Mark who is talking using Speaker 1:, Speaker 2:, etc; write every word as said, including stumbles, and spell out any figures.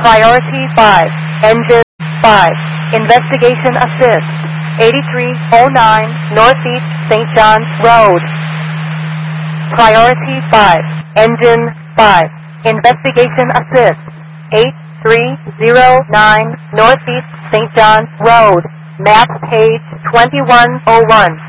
Speaker 1: Priority five, Engine five, Investigation Assist, eighty-three oh nine Northeast Saint John's Road. Priority five, Engine five, Investigation Assist, eight three oh nine Northeast Saint John's Road, map page twenty-one oh one.